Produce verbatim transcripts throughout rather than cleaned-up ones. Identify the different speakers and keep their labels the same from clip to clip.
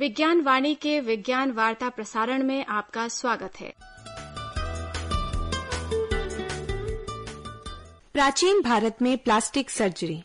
Speaker 1: विज्ञान वाणी के विज्ञान वार्ता प्रसारण में आपका स्वागत है।
Speaker 2: प्राचीन भारत में प्लास्टिक सर्जरी।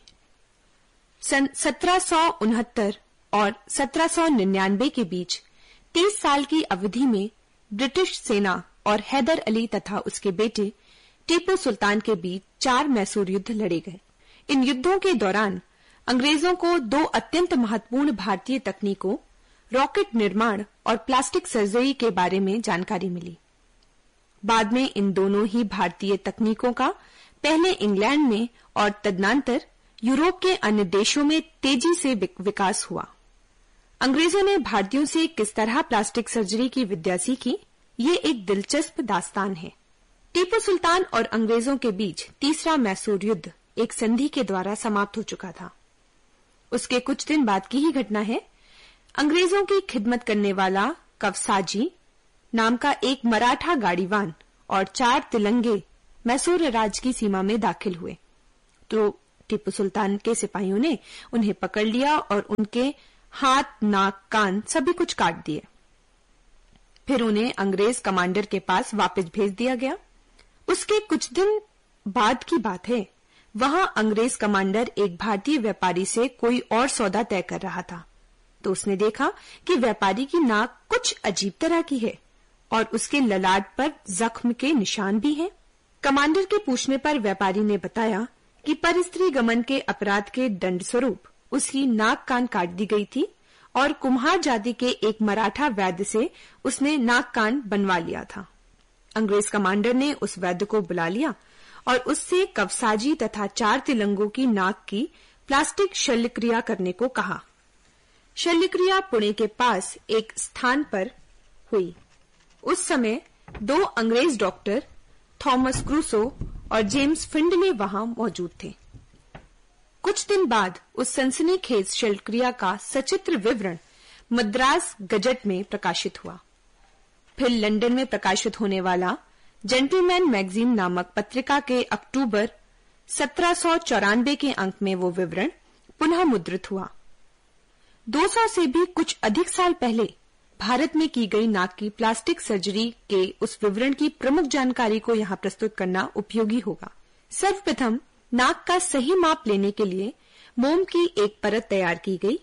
Speaker 2: सन सत्रह सौ उनहत्तर और सत्रह सौ निन्यानवे के बीच तीस साल की अवधि में ब्रिटिश सेना और हैदर अली तथा उसके बेटे टीपू सुल्तान के बीच चार मैसूर युद्ध लड़े गए। इन युद्धों के दौरान अंग्रेजों को दो अत्यंत महत्वपूर्ण भारतीय तकनीकों, रॉकेट निर्माण और प्लास्टिक सर्जरी के बारे में जानकारी मिली। बाद में इन दोनों ही भारतीय तकनीकों का पहले इंग्लैंड में और तदनंतर यूरोप के अन्य देशों में तेजी से विकास हुआ। अंग्रेजों ने भारतीयों से किस तरह प्लास्टिक सर्जरी की विद्या सीखी, ये एक दिलचस्प दास्तान है। टीपू सुल्तान और अंग्रेजों के बीच तीसरा मैसूर युद्ध एक संधि के द्वारा समाप्त हो चुका था। उसके कुछ दिन बाद की ही घटना है। अंग्रेजों की खिदमत करने वाला कवसाजी नाम का एक मराठा गाड़ीवान और चार तिलंगे मैसूर राज की सीमा में दाखिल हुए, तो टीपू सुल्तान के सिपाहियों ने उन्हें पकड़ लिया और उनके हाथ, नाक, कान सभी कुछ काट दिए। फिर उन्हें अंग्रेज कमांडर के पास वापस भेज दिया गया। उसके कुछ दिन बाद की बात है। वहां अंग्रेज कमांडर एक भारतीय व्यापारी से कोई और सौदा तय कर रहा था, तो उसने देखा कि व्यापारी की नाक कुछ अजीब तरह की है और उसके ललाट पर जख्म के निशान भी हैं। कमांडर के पूछने पर व्यापारी ने बताया कि परस्त्री गमन के अपराध के दंड स्वरूप उसकी नाक कान काट दी गई थी और कुम्हार जाति के एक मराठा वैद्य से उसने नाक कान बनवा लिया था। अंग्रेज कमांडर ने उस वैद्य को बुला लिया और उससे कवसाजी तथा चार तिलंगों की नाक की प्लास्टिक शल्यक्रिया करने को कहा। शल्यक्रिया पुणे के पास एक स्थान पर हुई। उस समय दो अंग्रेज डॉक्टर थॉमस क्रूसो और जेम्स फिंडले वहां मौजूद थे। कुछ दिन बाद उस सनसनीखेज शल्यक्रिया का सचित्र विवरण मद्रास गजट में प्रकाशित हुआ। फिर लंदन में प्रकाशित होने वाला जेंटलमैन मैगजीन नामक पत्रिका के अक्टूबर सत्रह सौ चौरानवे के अंक में वो विवरण पुनः मुद्रित हुआ। दो सौ से भी कुछ अधिक साल पहले भारत में की गई नाक की प्लास्टिक सर्जरी के उस विवरण की प्रमुख जानकारी को यहाँ प्रस्तुत करना उपयोगी होगा। सर्वप्रथम नाक का सही माप लेने के लिए मोम की एक परत तैयार की गई।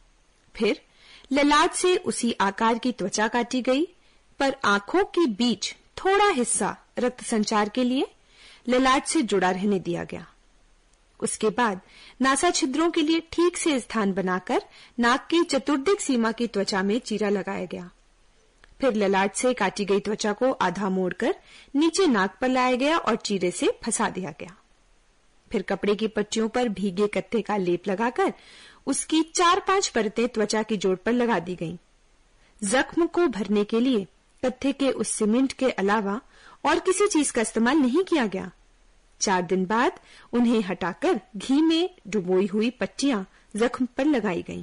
Speaker 2: फिर ललाट से उसी आकार की त्वचा काटी गई, पर आंखों के बीच थोड़ा हिस्सा रक्त संचार के लिए ललाट से जुड़ा रहने दिया गया। उसके बाद नासा छिद्रों के लिए ठीक से स्थान बनाकर नाक की चतुर्दिक सीमा की त्वचा में चीरा लगाया गया। फिर ललाट से काटी गई त्वचा को आधा मोड़कर नीचे नाक पर लाया गया और चीरे से फंसा दिया गया। फिर कपड़े की पट्टियों पर भीगे कत्थे का लेप लगाकर उसकी चार पांच परतें त्वचा की जोड़ पर लगा दी गईं। जख्म को भरने के लिए कत्थे के उस सीमेंट के अलावा और किसी चीज का इस्तेमाल नहीं किया गया। चार दिन बाद उन्हें हटाकर घी में डुबोई हुई पट्टियां जख्म पर लगाई गईं।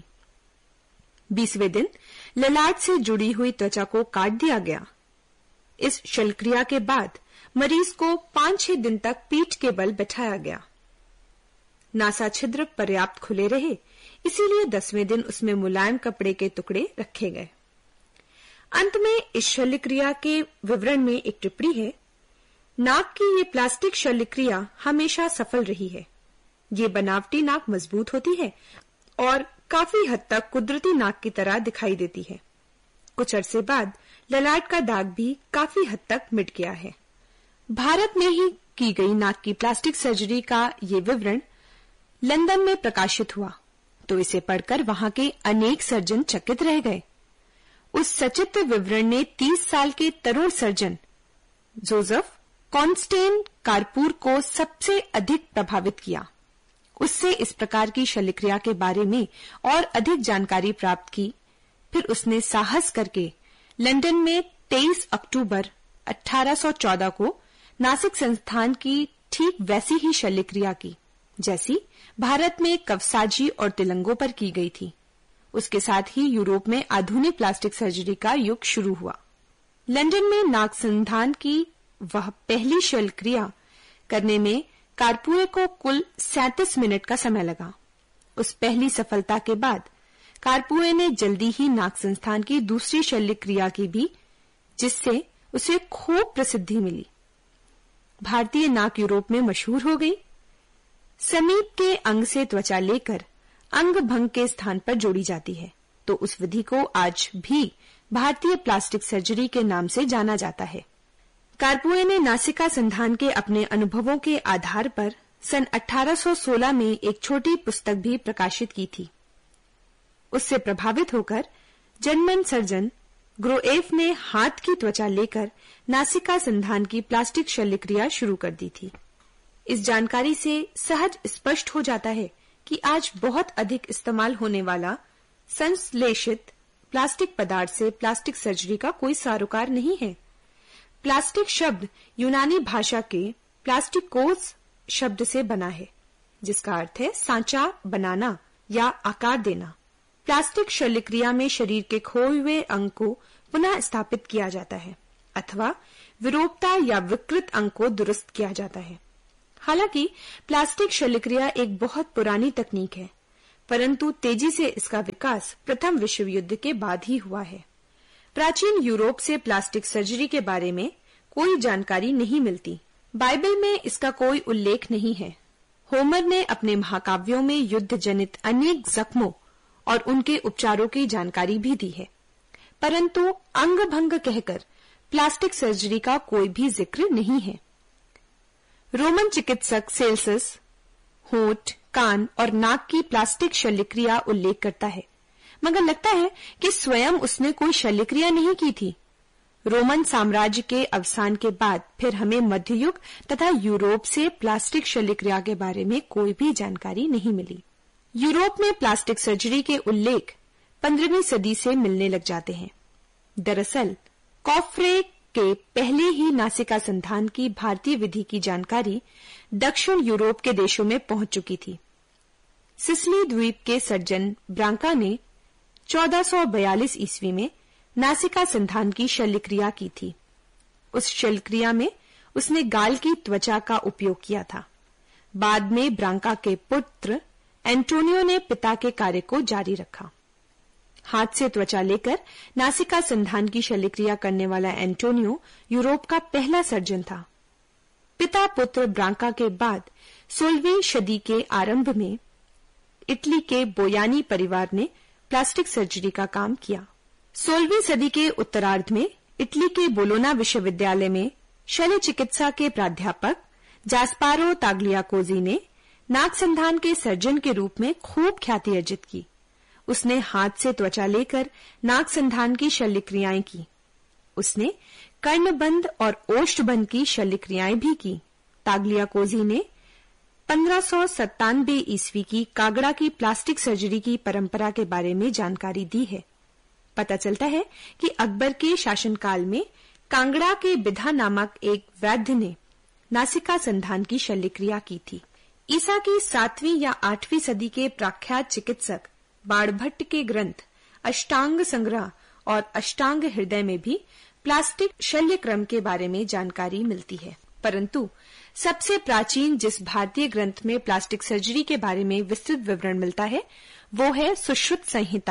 Speaker 2: बीसवें दिन ललाट से जुड़ी हुई त्वचा को काट दिया गया। इस शल्यक्रिया के बाद मरीज को पांच छह दिन तक पीठ के बल बैठाया गया। नासा छिद्र पर्याप्त खुले रहे, इसीलिए दसवें दिन उसमें मुलायम कपड़े के टुकड़े रखे गए। अंत में इस शल्यक्रिया के विवरण में एक टिप्पणी है। नाक की ये प्लास्टिक शल्यक्रिया हमेशा सफल रही है। ये बनावटी नाक मजबूत होती है और काफी हद तक कुदरती नाक की तरह दिखाई देती है। कुछ अरसे बाद ललाट का दाग भी काफी हद तक मिट गया है। भारत में ही की गई नाक की प्लास्टिक सर्जरी का ये विवरण लंदन में प्रकाशित हुआ, तो इसे पढ़कर वहां के अनेक सर्जन चकित रह गए। उस सचित्र विवरण ने तीस साल के तरुण सर्जन जोसेफ कॉन्स्टेन कारपूर को सबसे अधिक प्रभावित किया। उससे इस प्रकार की शल्यक्रिया के बारे में और अधिक जानकारी प्राप्त की। फिर उसने साहस करके लंदन में तेईस अक्टूबर अठारह सौ चौदह को नासिक संस्थान की ठीक वैसी ही शल्यक्रिया की, जैसी भारत में कवसाजी और तिलंगों पर की गई थी। उसके साथ ही यूरोप में आधुनिक प्लास्टिक सर्जरी का युग शुरू हुआ। लंदन में नाक संस्थान की वह पहली शल्यक्रिया करने में कारपूरे को कुल सैंतीस मिनट का समय लगा। उस पहली सफलता के बाद कारपुए ने जल्दी ही नाक संस्थान की दूसरी शल्य क्रिया की भी, जिससे उसे खूब प्रसिद्धि मिली। भारतीय नाक यूरोप में मशहूर हो गई। समीप के अंग से त्वचा लेकर अंग भंग के स्थान पर जोड़ी जाती है, तो उस विधि को आज भी भारतीय प्लास्टिक सर्जरी के नाम से जाना जाता है। कारपुए ने नासिका संधान के अपने अनुभवों के आधार पर सन अठारह सौ सोलह में एक छोटी पुस्तक भी प्रकाशित की थी। उससे प्रभावित होकर जर्मन सर्जन ग्रोएफ ने हाथ की त्वचा लेकर नासिका संधान की प्लास्टिक शल्यक्रिया शुरू कर दी थी। इस जानकारी से सहज स्पष्ट हो जाता है कि आज बहुत अधिक इस्तेमाल होने वाला संश्लेषित प्लास्टिक पदार्थ से प्लास्टिक सर्जरी का कोई सरोकार नहीं है। प्लास्टिक शब्द यूनानी भाषा के प्लास्टिकोस शब्द से बना है, जिसका अर्थ है सांचा बनाना या आकार देना। प्लास्टिक शल्यक्रिया में शरीर के खोए हुए अंग को पुनः स्थापित किया जाता है अथवा विरूपता या विकृत अंग को दुरुस्त किया जाता है। हालांकि प्लास्टिक शल्यक्रिया एक बहुत पुरानी तकनीक है, परंतु तेजी से इसका विकास प्रथम विश्व युद्ध के बाद ही हुआ है। प्राचीन यूरोप से प्लास्टिक सर्जरी के बारे में कोई जानकारी नहीं मिलती। बाइबल में इसका कोई उल्लेख नहीं है। होमर ने अपने महाकाव्यों में युद्ध जनित अनेक जख्मों और उनके उपचारों की जानकारी भी दी है, परंतु अंग भंग कहकर प्लास्टिक सर्जरी का कोई भी जिक्र नहीं है। रोमन चिकित्सक सेल्सस होंठ, कान और नाक की प्लास्टिक शल्यक्रिया उल्लेख करता है, मगर लगता है कि स्वयं उसने कोई शल्यक्रिया नहीं की थी। रोमन साम्राज्य के अवसान के बाद फिर हमें मध्ययुग तथा यूरोप से प्लास्टिक शल्यक्रिया के बारे में कोई भी जानकारी नहीं मिली। यूरोप में प्लास्टिक सर्जरी के उल्लेख पंद्रहवीं सदी से मिलने लग जाते हैं। दरअसल कॉफ्रे के पहले ही नासिका संधान की भारतीय विधि की जानकारी दक्षिण यूरोप के देशों में पहुंच चुकी थी। सिसिली द्वीप के सर्जन ब्रांका ने चौदह सौ बयालीस ईस्वी में नासिका संधान की शल्यक्रिया की थी। उस शल्यक्रिया में उसने गाल की त्वचा का उपयोग किया था। बाद में ब्रांका के पुत्र एंटोनियो ने पिता के कार्य को जारी रखा। हाथ से त्वचा लेकर नासिका संधान की शल्यक्रिया करने वाला एंटोनियो यूरोप का पहला सर्जन था। पिता पुत्र ब्रांका के बाद सोलहवीं सदी के आरंभ में इटली के बोयानी परिवार ने प्लास्टिक सर्जरी का काम किया। सोलहवीं सदी के उत्तरार्ध में इटली के बोलोना विश्वविद्यालय में शल्य चिकित्सा के प्राध्यापक जास्पारो ताग्लियाकोजी ने नाक संधान के सर्जन के रूप में खूब ख्याति अर्जित की। उसने हाथ से त्वचा लेकर नाक संधान की शल्यक्रियाएं की। उसने कर्णबंध और ओष्ठबंध की शल्यक्रियाएं भी की। ताग्लियाकोजी ने पंद्रह सौ सत्तानवे ईस्वी की कागड़ा की प्लास्टिक सर्जरी की परंपरा के बारे में जानकारी दी है। पता चलता है कि अकबर के शासनकाल में कांगड़ा के बिधा नामक एक वैद्य ने नासिका संधान की शल्यक्रिया की थी। ईसा की सातवीं या आठवीं सदी के प्रख्यात चिकित्सक बाणभट्ट के ग्रंथ अष्टांग संग्रह और अष्टांग हृदय में भी प्लास्टिक शल्य क्रम के बारे में जानकारी मिलती है, परंतु सबसे प्राचीन जिस भारतीय ग्रंथ में प्लास्टिक सर्जरी के बारे में विस्तृत विवरण मिलता है वो है सुश्रुत संहिता।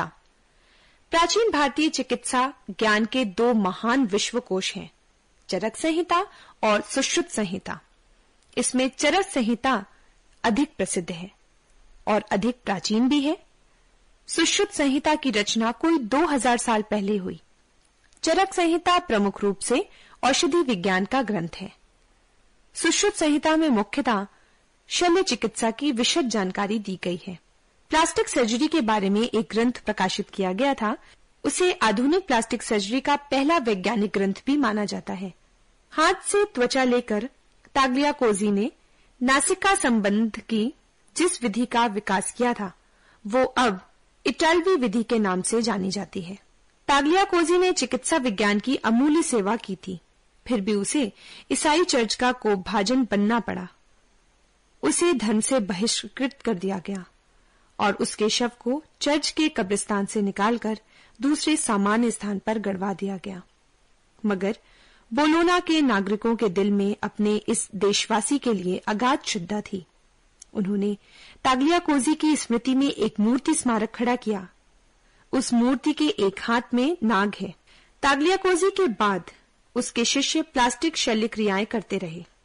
Speaker 2: प्राचीन भारतीय चिकित्सा ज्ञान के दो महान विश्वकोश हैं, चरक संहिता और सुश्रुत संहिता। इसमें चरक संहिता अधिक प्रसिद्ध है और अधिक प्राचीन भी है। सुश्रुत संहिता की रचना कोई दो हज़ार साल पहले हुई। चरक संहिता प्रमुख रूप से औषधि विज्ञान का ग्रंथ है। सुश्रुत संहिता में मुख्यतः शल्य चिकित्सा की विशद जानकारी दी गई है। प्लास्टिक सर्जरी के बारे में एक ग्रंथ प्रकाशित किया गया था। उसे आधुनिक प्लास्टिक सर्जरी का पहला वैज्ञानिक ग्रंथ भी माना जाता है। हाथ से त्वचा लेकर ताग्लियाकोजी ने नासिका संबंध की जिस विधि का विकास किया था वो अब इटालवी विधि के नाम से जानी जाती है। ताग्लियाकोजी ने चिकित्सा विज्ञान की अमूल्य सेवा की थी, फिर भी उसे ईसाई चर्च का कोपभाजन बनना पड़ा। उसे धन से बहिष्कृत कर दिया गया और उसके शव को चर्च के कब्रिस्तान से निकालकर दूसरे सामान्य स्थान पर गड़वा दिया गया। मगर बोलोना के नागरिकों के दिल में अपने इस देशवासी के लिए अगाध श्रद्धा थी। उन्होंने ताग्लियाकोजी की स्मृति में एक मूर्ति स्मारक खड़ा किया। उस मूर्ति के एक हाथ में नाग है। ताग्लियाकोज़ी के बाद उसके शिष्य प्लास्टिक शल्य क्रियाएं करते रहे।